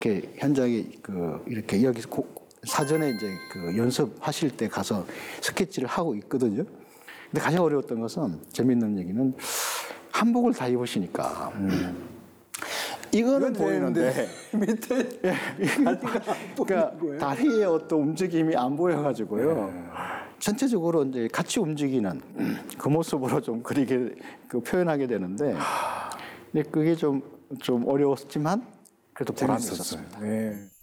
이렇게 현장에 이렇게 여기서 사전에 이제 연습하실 때 가서 스케치를 하고 있거든요. 근데 가장 어려웠던 것은 재밌는 얘기는 한복을 다 입으시니까 이거는 보이는데 밑에 그러니까 다리의 어떤 움직임이 안 보여가지고요. 전체적으로 이제 같이 움직이는 그 모습으로 좀 그리게 표현하게 되는데, 근데 그게 좀 어려웠지만 그래도 보람이 있었습니다. 네.